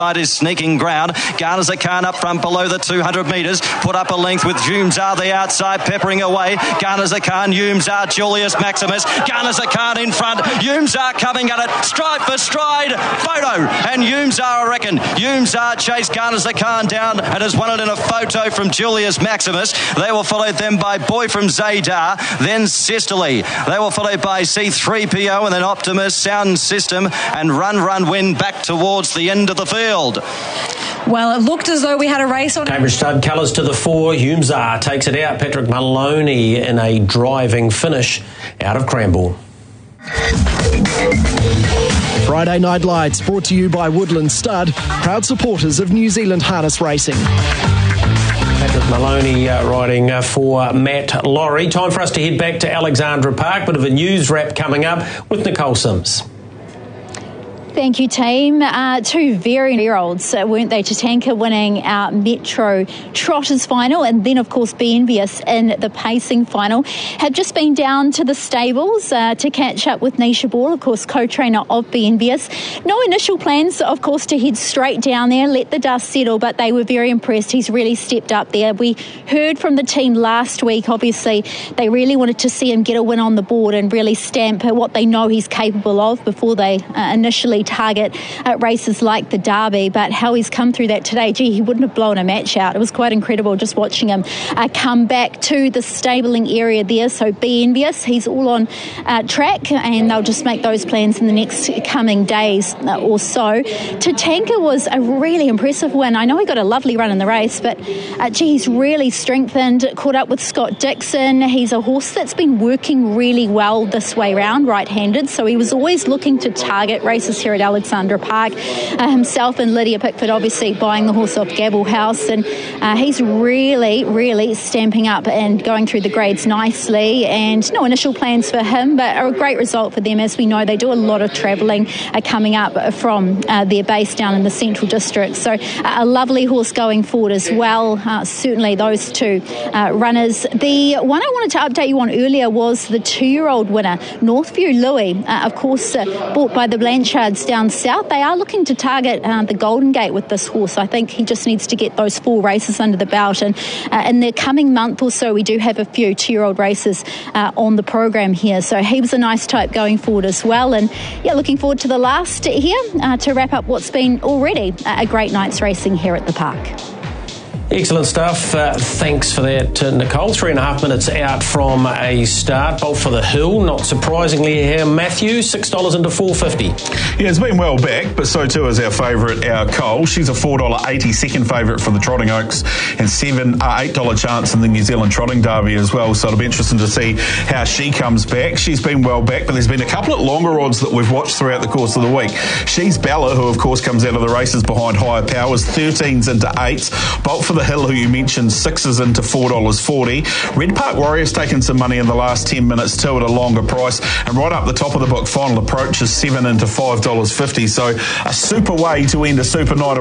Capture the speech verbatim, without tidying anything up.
Is sneaking ground. Garners Khan up front below the two hundred metres. Put up a length with Jumzar the outside, peppering away. Garners Khan, Jumzar, Julius Maximus. Garners Khan in front. Jumzar coming at it. Stride for stride. Photo. And Jumzar, I reckon. Jumzar chased Garners Khan down and has won it in a photo from Julius Maximus. They will follow them by Boy from Zaydar. Then Sisterly. They will follow by C three P O and then Optimus, Sound System, and Run Run Win back towards the end of the field. Well, it looked as though we had a race on. Cambridge Stud colours to the four. Jumzar takes it out. Patrick Maloney in a driving finish out of Cranbourne. Friday Night Lights brought to you by Woodland Stud, proud supporters of New Zealand harness racing. Patrick Maloney uh, riding uh, for Matt Laurie. Time for us to head back to Alexandra Park. Bit of a news wrap coming up with Nicole Sims. Thank you, team. Uh, two very year-olds, uh, weren't they? Tatanka winning our Metro Trotters final, and then, of course, Be Envious in the pacing final. Have just been down to the stables uh, to catch up with Nisha Ball, of course, co-trainer of Be Envious. No initial plans, of course, to head straight down there, let the dust settle, but they were very impressed. He's really stepped up there. We heard from the team last week, obviously, they really wanted to see him get a win on the board and really stamp what they know he's capable of before they uh, initially target at races like the Derby, but how he's come through that today, gee, he wouldn't have blown a match out. It was quite incredible just watching him uh, come back to the stabling area there. So Be Envious, he's all on uh, track, and they'll just make those plans in the next coming days uh, or so. Tatanka was a really impressive win. I know he got a lovely run in the race, but uh, gee, he's really strengthened, caught up with Scott Dixon. He's a horse that's been working really well this way round, right-handed, so he was always looking to target races here at Alexandra Park. Uh, himself and Lydia Pickford obviously buying the horse off Gabble House, and uh, he's really, really stamping up and going through the grades nicely, and no initial plans for him, but a great result for them. As we know, they do a lot of travelling uh, coming up from uh, their base down in the Central District, so uh, a lovely horse going forward as well. Uh, certainly those two uh, runners. The one I wanted to update you on earlier was the two-year-old winner, Northview Louis, uh, of course uh, bought by the Blanchards down south. They are looking to target uh, the Golden Gate with this horse. I think he just needs to get those four races under the belt, and uh, in the coming month or so we do have a few two-year-old races uh, on the program here, so he was a nice type going forward as well. And yeah, looking forward to the last here uh, to wrap up what's been already a great night's racing here at the park. Excellent stuff. Uh, thanks for that, uh, Nicole. Three and a half minutes out from a start. Bolt for the Hill, not surprisingly here. Matthew, six dollars into four fifty. Yeah, it's been well back, but so too is our favourite, our Cole. She's a four dollars eighty second favourite for the Trotting Oaks, and seven, uh, eight dollars chance in the New Zealand Trotting Derby as well. So it'll be interesting to see how she comes back. She's been well back, but there's been a couple of longer odds that we've watched throughout the course of the week. She's Bella, who of course comes out of the races behind Higher Powers, thirteens into eights. Bolt for the Hill, who you mentioned, sixes into four dollars forty. Red Park Warrior's taken some money in the last ten minutes too at a longer price, and right up the top of the book, Final Approach is seven into five dollars fifty. So a super way to end a super night